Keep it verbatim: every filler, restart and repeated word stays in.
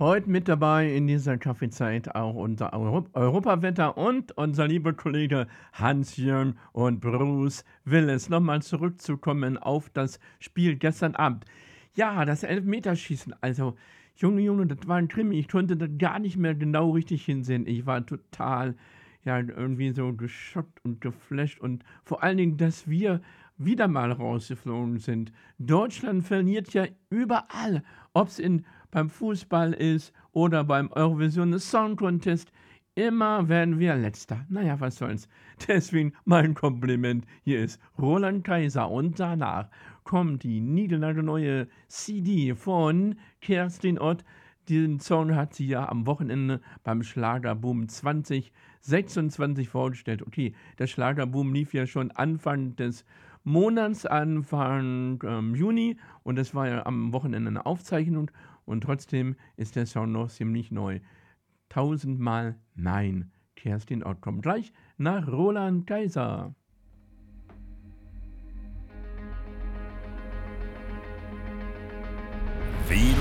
Heute mit dabei in dieser Kaffeezeit auch unser Euro Europawetter und unser lieber Kollege Hans-Jörn und Bruce Willis. Nochmal zurückzukommen auf das Spiel gestern Abend. Ja, das Elfmeterschießen, also, Junge, Junge, das war 'n Krimi. Ich konnte das gar nicht mehr genau richtig hinsehen. Ich war total, ja, irgendwie so geschockt und geflasht und vor allen Dingen, dass wir wieder mal rausgeflogen sind. Deutschland verliert ja überall, ob's in beim Fußball ist oder beim Eurovision Song Contest. Immer werden wir Letzter. Na ja, was soll's. Deswegen mein Kompliment. Hier ist Roland Kaiser und danach kommt die niegelnagelneue C D von Kerstin Ott. Diesen Song hat sie ja am Wochenende beim Schlagerboom zwanzig sechsundzwanzig vorgestellt. Okay, der Schlagerboom lief ja schon Anfang des Monats, Anfang, ähm, Juni und das war ja am Wochenende 'ne Aufzeichnung und trotzdem ist der Song noch ziemlich neu. „Tausendmal Nein“. Kerstin Ott kommt gleich nach Roland Kaiser. Viele